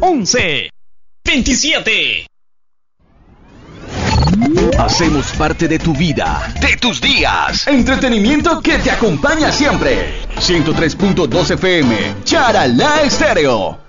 11 27. Hacemos parte de tu vida, de tus días. Entretenimiento que te acompaña siempre. 103.2 FM, Charalá Estéreo.